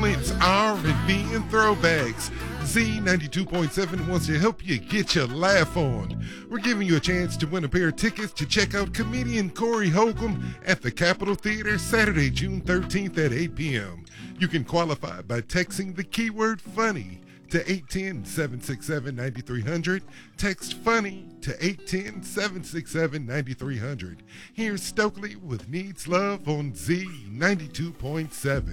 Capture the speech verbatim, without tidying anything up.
It's R and B and throwbacks. Z ninety-two point seven wants to help you get your laugh on. We're giving you a chance to win a pair of tickets to check out comedian Corey Holcomb at the Capitol Theater Saturday, June thirteenth at eight p.m. You can qualify by texting the keyword funny to eight one zero, seven six seven, nine three zero zero. Text funny to eight one zero, seven six seven, nine three zero zero. Here's Stokely with Needs Love on Z ninety-two point seven.